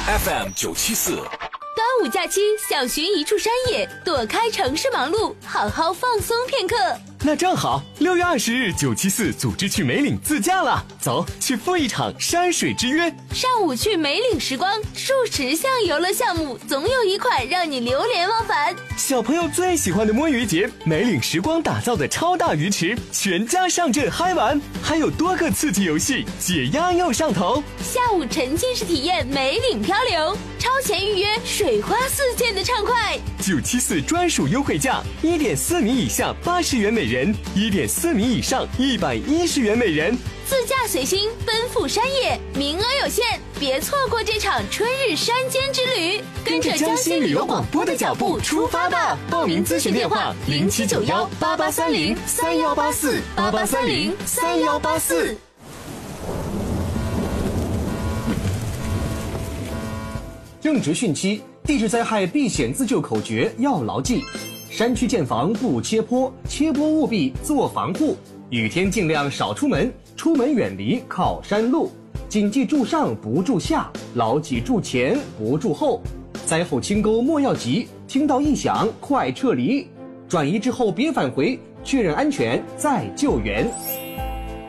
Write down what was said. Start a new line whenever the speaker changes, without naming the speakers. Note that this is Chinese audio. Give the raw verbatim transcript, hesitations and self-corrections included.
F M 九七四。
端午假期想寻一处山野，躲开城市忙碌，好好放松片刻。
那正好，六月二十日，九七四组织去梅岭自驾了，走，去赴一场山水之约。
上午去梅岭时光，数十项游乐项目，总有一款让你流连忘返。
小朋友最喜欢的摸鱼节，梅岭时光打造的超大鱼池，全家上阵嗨玩，还有多个刺激游戏，解压又上头。
下午沉浸式体验梅岭漂流，超前预约，水花四溅的畅快。
九七四专属优惠价，一点四米以下八十元每人，一点四米以上一百一十元每人。
自驾随心，奔赴山野，名额有限，别错过这场春日山间之旅。
跟着江西旅游广播的脚步出发吧！报名咨询电话：零七九幺八八三零三幺八四八八三零三幺八四。
正值汛期，地质灾害避险自救口诀要牢记：山区建房不切坡，切坡务必做防护。雨天尽量少出门，出门远离靠山路。谨记住上不住下，牢记住前不住后。灾后清沟莫要急，听到异响快撤离。转移之后别返回，确认安全再救援。